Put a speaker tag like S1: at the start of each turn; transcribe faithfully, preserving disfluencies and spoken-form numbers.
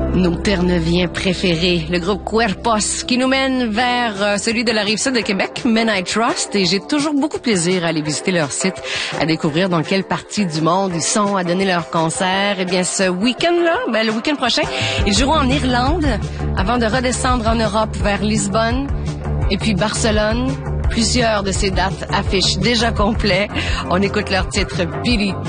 S1: Nos Terre-Neuviens préférés, le groupe Cuerpos, qui nous mène vers euh, celui de la Rive-Sud de Québec, Men I Trust, et j'ai toujours beaucoup de plaisir à aller visiter leur site, à découvrir dans quelle partie du monde ils sont, à donner leurs concerts. Eh bien, ce week-end-là, ben, le week-end prochain, ils joueront en Irlande, avant de redescendre en Europe vers Lisbonne, et puis Barcelone. Plusieurs de ces dates affichent déjà complet. On écoute leur titre Billy